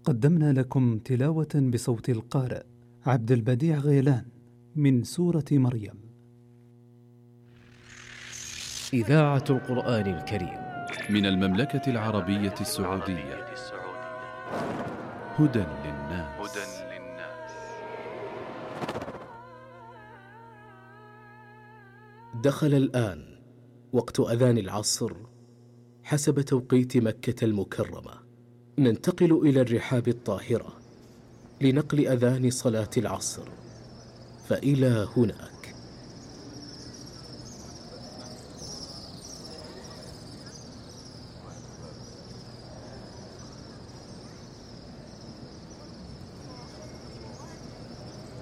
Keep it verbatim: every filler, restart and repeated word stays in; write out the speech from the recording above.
قدمنا لكم تلاوة بصوت القارئ عبد البديع غيلان من سورة مريم. إذاعة القرآن الكريم من المملكة العربية السعودية. هدى للناس. دخل الآن وقت أذان العصر حسب توقيت مكة المكرمة. ننتقل إلى الرحاب الطاهرة لنقل أذان صلاة العصر، فإلى هناك.